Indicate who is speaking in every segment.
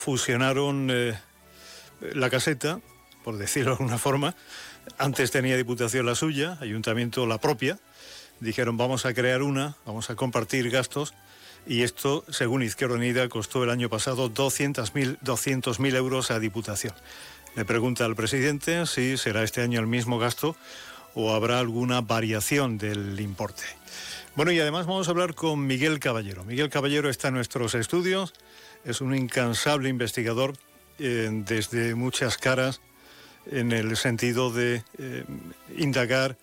Speaker 1: fusionaron la caseta, por decirlo de alguna forma. Antes tenía Diputación la suya, Ayuntamiento la propia. Dijeron, vamos a crear una, vamos a compartir gastos, y esto, según Izquierda Unida, costó el año pasado 200.000 euros a Diputación. Le pregunta al presidente si será este año el mismo gasto o habrá alguna variación del importe. Bueno, y además vamos a hablar con Miguel Caballero. Miguel Caballero está en nuestros estudios, es un incansable investigador desde muchas caras, en el sentido de indagar,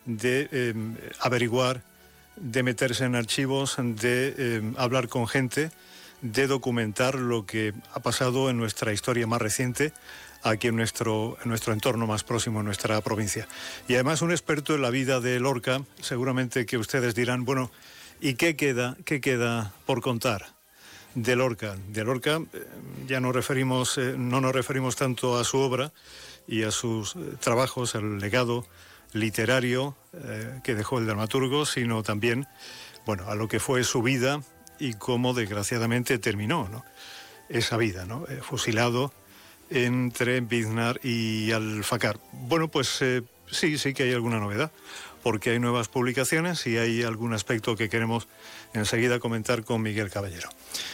Speaker 1: de averiguar, de meterse en archivos, de hablar con gente, de documentar lo que ha pasado en nuestra historia más reciente, aquí en nuestro entorno más próximo, en nuestra provincia. Y además un experto en la vida de Lorca. Seguramente que ustedes dirán, bueno, ¿y qué queda por contar de Lorca? De Lorca ya no nos referimos tanto a su obra y a sus trabajos, al legado literario que dejó el dramaturgo, sino también, bueno, a lo que fue su vida y cómo desgraciadamente terminó, ¿no? Esa vida, ¿no? Fusilado entre Biznar y Alfacar. Bueno, pues sí que hay alguna novedad, porque hay nuevas publicaciones y hay algún aspecto que queremos enseguida comentar con Miguel Caballero.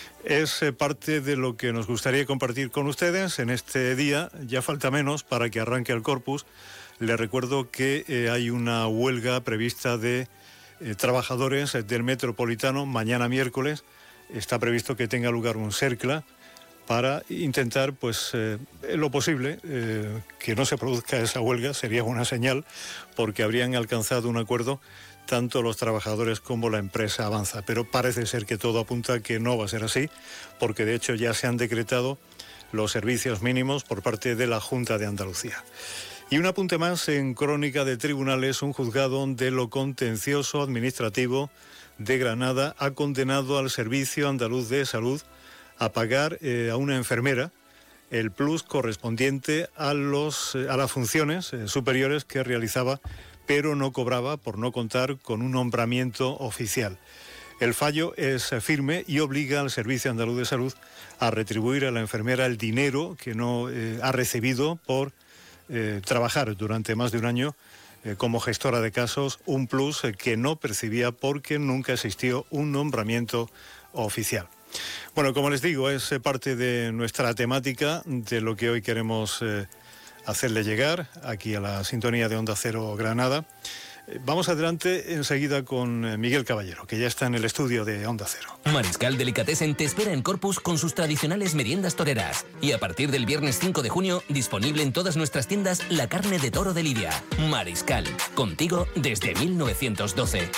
Speaker 1: Es parte de lo que nos gustaría compartir con ustedes en este día. Ya falta menos para que arranque el Corpus. Les recuerdo que hay una huelga prevista de trabajadores del Metropolitano mañana miércoles. Está previsto que tenga lugar un CERCLA para intentar, pues, lo posible, que no se produzca esa huelga. Sería una señal, porque habrían alcanzado un acuerdo tanto los trabajadores como la empresa Avanza. Pero parece ser que todo apunta a que no va a ser así, porque de hecho ya se han decretado los servicios mínimos por parte de la Junta de Andalucía. Y un apunte más en Crónica de Tribunales: un juzgado de lo contencioso administrativo de Granada ha condenado al Servicio Andaluz de Salud a pagar a una enfermera el plus correspondiente a las funciones superiores que realizaba, pero no cobraba por no contar con un nombramiento oficial. El fallo es firme y obliga al Servicio Andaluz de Salud a retribuir a la enfermera el dinero que no ha recibido por trabajar durante más de un año como gestora de casos, un plus que no percibía porque nunca existió un nombramiento oficial. Bueno, como les digo, es parte de nuestra temática, de lo que hoy queremos hacerle llegar aquí a la sintonía de Onda Cero Granada. Vamos adelante enseguida con Miguel Caballero, que ya está en el estudio de Onda Cero.
Speaker 2: Mariscal Delicatessen te espera en Corpus con sus tradicionales meriendas toreras. Y a partir del viernes 5 de junio, disponible en todas nuestras tiendas la carne de toro de Lidia. Mariscal, contigo desde 1912.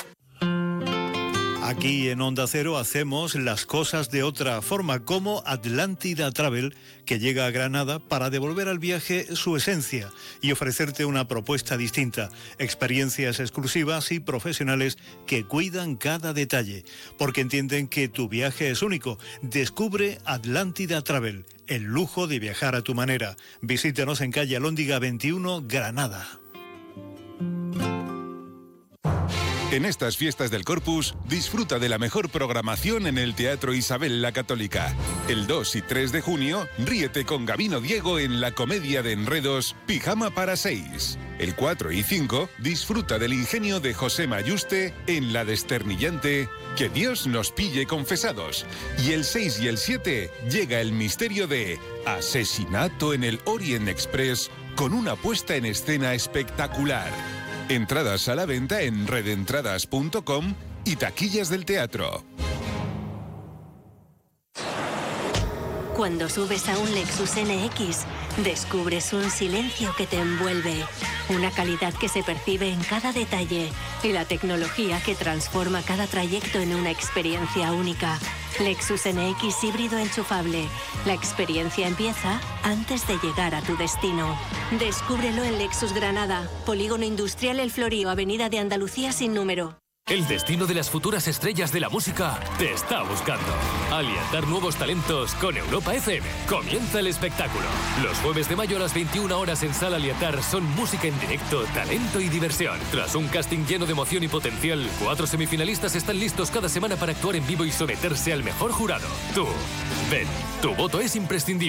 Speaker 1: Aquí en Onda Cero hacemos las cosas de otra forma, como Atlántida Travel, que llega a Granada para devolver al viaje su esencia y ofrecerte una propuesta distinta, experiencias exclusivas y profesionales que cuidan cada detalle, porque entienden que tu viaje es único. Descubre Atlántida Travel, el lujo de viajar a tu manera. Visítanos en calle Alhóndiga 21, Granada.
Speaker 3: En estas fiestas del Corpus, disfruta de la mejor programación en el Teatro Isabel la Católica. El 2 y 3 de junio, ríete con Gabino Diego en la comedia de enredos Pijama para 6. El 4 y 5, disfruta del ingenio de José Mayuste en la desternillante Que Dios nos pille confesados. Y el 6 y el 7, llega el misterio de Asesinato en el Orient Express con una puesta en escena espectacular. Entradas a la venta en redentradas.com y taquillas del teatro.
Speaker 4: Cuando subes a un Lexus NX, descubres un silencio que te envuelve, una calidad que se percibe en cada detalle y la tecnología que transforma cada trayecto en una experiencia única. Lexus NX híbrido enchufable. La experiencia empieza antes de llegar a tu destino. Descúbrelo en Lexus Granada, Polígono Industrial El Florío, Avenida de Andalucía sin número.
Speaker 5: El destino de las futuras estrellas de la música te está buscando. Alientar nuevos talentos con Europa FM. Comienza el espectáculo. Los jueves de mayo a las 21 horas en Sala Alientar son música en directo, talento y diversión. Tras un casting lleno de emoción y potencial, 4 semifinalistas están listos cada semana para actuar en vivo y someterse al mejor jurado. Tú, ven, tu voto es imprescindible.